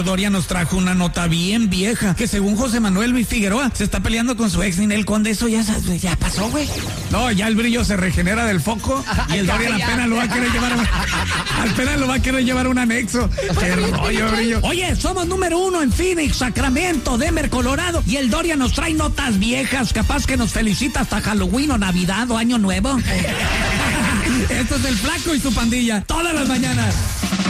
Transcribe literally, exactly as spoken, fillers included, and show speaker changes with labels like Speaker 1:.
Speaker 1: Doria nos trajo una nota bien vieja, que según José Manuel Luis Figueroa se está peleando con su ex Ninel Conde. Eso ya, ya pasó, güey. No, ya el brillo se regenera del foco y el Dorian apenas lo va a querer llevar a, apenas lo va a querer llevar a un anexo. Qué rollo, brillo. Oye, somos número uno en Phoenix, Sacramento, Denver, Colorado, y el Dorian nos trae notas viejas, capaz que nos felicita hasta Halloween o Navidad o Año Nuevo. Esto es el Flaco y su pandilla, todas las mañanas.